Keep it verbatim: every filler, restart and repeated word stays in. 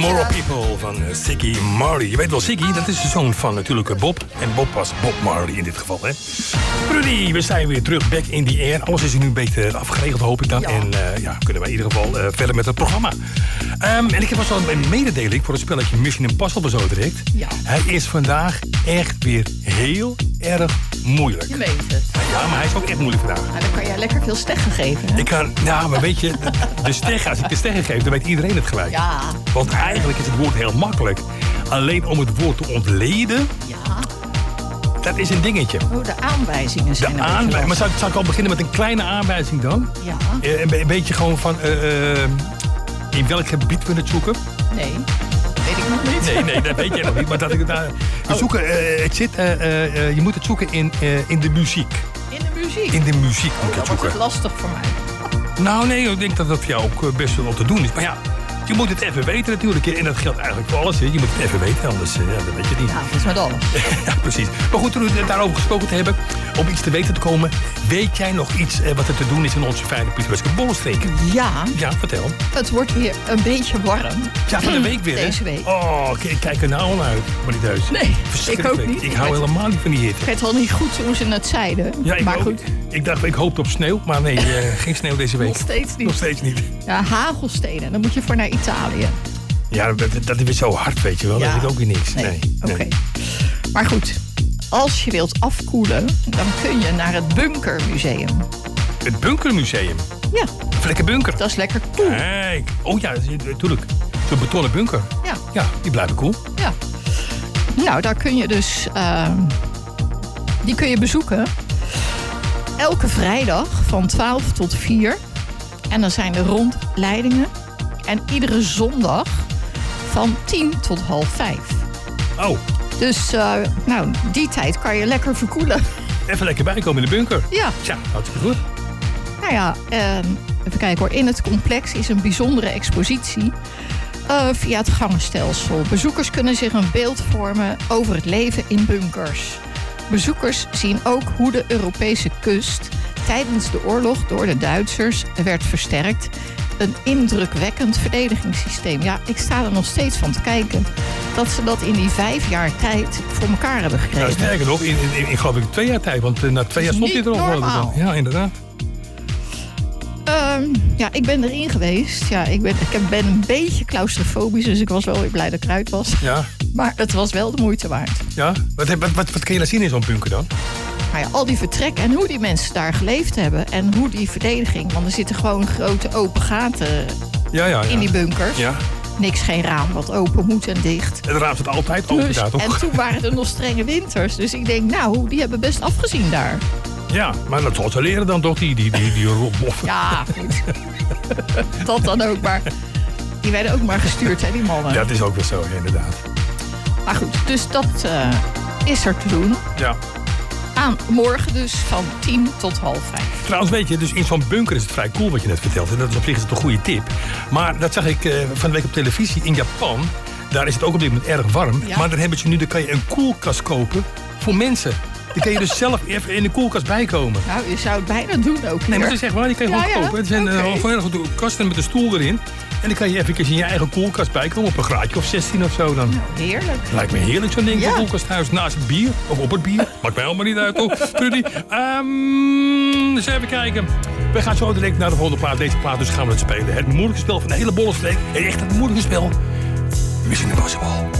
More People van uh, Ziggy Marley. Je weet wel, Ziggy, dat is de zoon van natuurlijk Bob. En Bob was Bob Marley in dit geval, hè. Rudy, we zijn weer terug, back in the air. Alles is nu een beetje afgeregeld, hoop ik dan. Ja. En uh, ja, kunnen wij in ieder geval uh, verder met het programma. Um, en ik heb wel een mededeling voor het spelletje Mission Impossible zo direct. Ja. Hij is vandaag echt weer heel erg moeilijk. Je weet het. Ja, maar hij is ook echt moeilijk vandaag. Nou, dan kan jij lekker veel steggen geven, hè? Ik kan, nou, maar weet je, de steggen, als ik de steggen geef, dan weet iedereen het gelijk. Ja. Want eigenlijk is het woord heel makkelijk. Alleen om het woord te ontleden, ja. Dat is een dingetje. Oh, de aanwijzingen zijn de er aanwijzingen. Maar zou, zou ik al beginnen met een kleine aanwijzing dan? Ja. Uh, een, een beetje gewoon van, uh, uh, in welk gebied we het zoeken? Nee. Weet ik nog niet. Nee, nee, dat weet je nog niet. Maar dat ik daar. We oh. zoeken, uh, het zit, uh, uh, je moet het zoeken in, uh, in de muziek. In de muziek? In de muziek moet oh, je het zoeken. Dat wordt lastig voor mij. Nou, nee, ik denk dat dat voor jou ook best wel te doen is. Maar ja, je moet het even weten natuurlijk. En dat geldt eigenlijk voor alles. Hè. Je moet het even weten, anders ja, dat weet je niet. Ja, dat is met alles. Ja, precies. Maar goed, toen we daarover gesproken te hebben, om iets te weten te komen, weet jij nog iets eh, wat er te doen is in onze fijne Pietersburgse bollenstreek? Ja. Ja, vertel. Het wordt weer een beetje warm. Ja, van de week weer, Deze hè? week. Oh, ik kijk er nou al uit, maar niet thuis. Nee, ik ook niet. Ik hou ik helemaal niet van die hitte. Ik weet al niet goed hoe ze het zeiden. Ja, ik maar ook. goed. Ik dacht, ik hoopte op sneeuw, maar nee, uh, geen sneeuw deze week. Nog steeds niet. Nog steeds niet. Ja, hagelstenen. Dan moet je voor naar Italië. Ja, dat, dat is weer zo hard, weet je wel. Ja. Dat is ook weer niks. Nee, nee. Oké. Okay. Maar goed, als je wilt afkoelen, dan kun je naar het Bunkermuseum. Het Bunkermuseum? Ja. Een lekker bunker. Dat is lekker cool. Kijk. Oh ja, natuurlijk. Zo'n betonnen bunker. Ja. Ja, die blijven cool. Ja. Nou, daar kun je dus... Uh, die kun je bezoeken. Elke vrijdag van twaalf tot vier. En dan zijn er rondleidingen. En iedere zondag van tien tot half vijf. Oh. Dus, uh, nou, die tijd kan je lekker verkoelen. Even lekker bijkomen in de bunker. Ja. Tja, hartstikke goed. Nou ja, uh, even kijken hoor. In het complex is een bijzondere expositie uh, via het gangenstelsel. Bezoekers kunnen zich een beeld vormen over het leven in bunkers. Bezoekers zien ook hoe de Europese kust tijdens de oorlog door de Duitsers werd versterkt. Een indrukwekkend verdedigingssysteem. Ja, ik sta er nog steeds van te kijken. Dat ze dat in die vijf jaar tijd voor elkaar hebben gekregen. Nou, sterker nog, in, in, in geloof ik twee jaar tijd. Want uh, na twee jaar stond hij erop. Normaal. Ja, inderdaad. Um, ja, ik ben erin geweest. Ja, ik ben, ik ben een beetje claustrofobisch, dus ik was wel weer blij dat ik eruit was. Ja. Maar het was wel de moeite waard. Ja? Wat, wat, wat, wat kun je daar zien in zo'n bunker dan? Nou ja, al die vertrekken en hoe die mensen daar geleefd hebben. En hoe die verdediging, want er zitten gewoon grote open gaten ja, ja, ja. in die bunkers. Ja. Niks, geen raam wat open moet en dicht. Het raam staat altijd open dus, daar, toch? En toen waren er nog strenge winters. Dus ik denk, nou, die hebben best afgezien daar. Ja, maar dat zal ze leren dan toch, die, die, die, die rotboffen. Ja, goed. Dat dan ook, maar die werden ook maar gestuurd, hè, die mannen. Ja, dat is ook weer zo, inderdaad. Maar goed, dus dat uh, is er te doen. Ja. Aan morgen dus van tien tot half vijf. Trouwens, weet je, dus in zo'n bunker is het vrij cool wat je net vertelt. En dat is op zich een goede tip. Maar dat zag ik uh, van de week op televisie in Japan. Daar is het ook op dit moment erg warm. Ja. Maar dan hebben ze nu, dan kan je een koelkast kopen voor mensen. Dan kan je dus zelf even in de koelkast bijkomen. Nou, je zou het bijna doen ook. Nee, maar dat is echt waar, die kan je ja, gewoon ja. kopen. Het zijn okay. uh, gewoon heel goed kasten met een stoel erin. En dan kan je even in je eigen koelkast bijkomen. Op een graadje of zestien of zo dan. Nou, heerlijk. Lijkt me heerlijk zo'n ding ja. voor koelkasthuis. Naast het bier. Of op het bier. Maakt mij helemaal niet uit, toch? Trudy. Um, dus even kijken. We gaan zo direct naar de volgende plaat. Deze plaat dus gaan we het spelen. Het moeilijkste spel van de hele bollenstreek. Echt het moeilijkste spel. Mission Impossible.